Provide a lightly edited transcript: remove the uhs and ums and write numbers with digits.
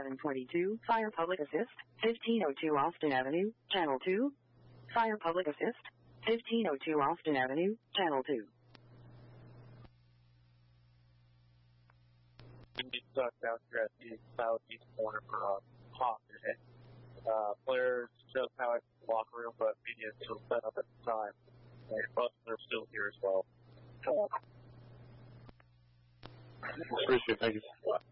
742, Fire Public Assist, 1502 Austin Avenue, Channel 2. Fire Public Assist, 1502 Austin Avenue, Channel 2. We get stuck down here at the southeast corner for Hawk today. Players just now at the locker room, but media is still set up at the time. And buses are still here as well. Appreciate it. Thank you.